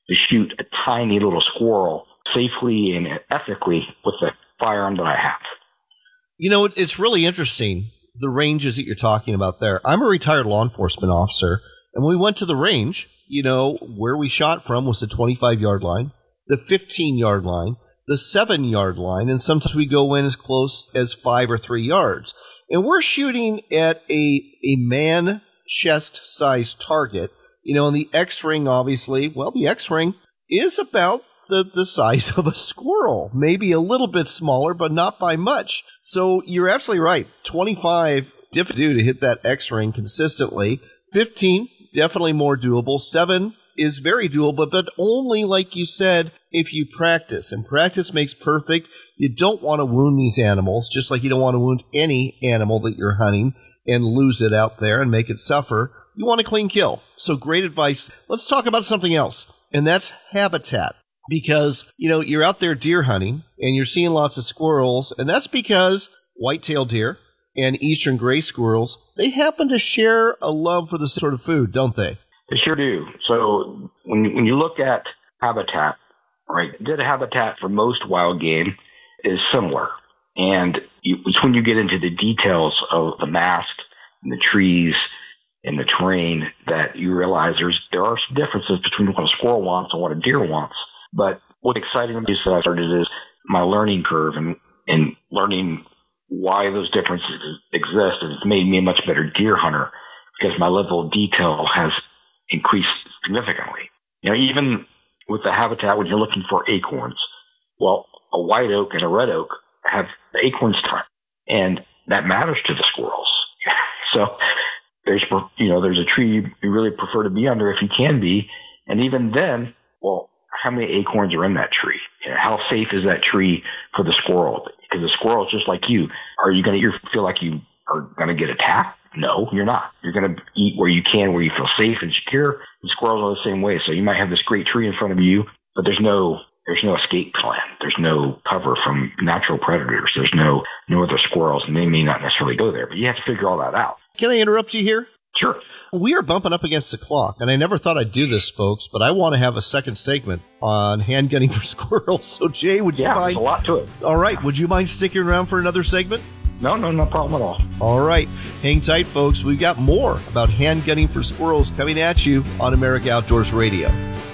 to shoot a tiny little squirrel safely and ethically with the firearm that I have. You know, it's really interesting, the ranges that you're talking about there. I'm a retired law enforcement officer, and when we went to the range, you know, where we shot from was the 25-yard line, the 15-yard line, the 7-yard line, and sometimes we go in as close as 5 or 3 yards. And we're shooting at a man chest-sized target. You know, and the X-ring, obviously, well, the X-ring is about the size of a squirrel. Maybe a little bit smaller, but not by much. So you're absolutely right. 25, difficult to do to hit that X-ring consistently. 15, definitely more doable. 7 is very doable, but only, like you said, if you practice. And practice makes perfect. You don't want to wound these animals, just like you don't want to wound any animal that you're hunting and lose it out there and make it suffer. You want a clean kill. So great advice. Let's talk about something else, and that's habitat. Because, you know, you're out there deer hunting, and you're seeing lots of squirrels, and that's because white-tailed deer and eastern gray squirrels, they happen to share a love for the sort of food, don't they? They sure do. So when you look at habitat, right, the habitat for most wild game is similar. And it's when you get into the details of the mast and the trees and the terrain that you realize there are some differences between what a squirrel wants and what a deer wants. But what's exciting to me is that I started is my learning curve and learning why those differences exist. And it's made me a much better deer hunter because my level of detail has increased significantly. You know, even with the habitat, when you're looking for acorns, well, a white oak and a red oak have the acorns time, and that matters to the squirrels. So there's a tree you really prefer to be under if you can be, and even then, well, how many acorns are in that tree? You know, how safe is that tree for the squirrel? Because the squirrel is just like you. Are you going to feel like you are going to get attacked? No, you're not. You're going to eat where you can, where you feel safe and secure. The squirrels are the same way. So you might have this great tree in front of you, but there's no escape plan. There's no cover from natural predators. There's no other squirrels, and they may not necessarily go there. But you have to figure all that out. Can I interrupt you here? Sure. We are bumping up against the clock, and I never thought I'd do this, folks, but I want to have a second segment on handgunning for squirrels. So, Jay, would you mind? There's a lot to it. All right. Would you mind sticking around for another segment? No problem at all. All right. Hang tight, folks. We've got more about handgunning for squirrels coming at you on America Outdoors Radio.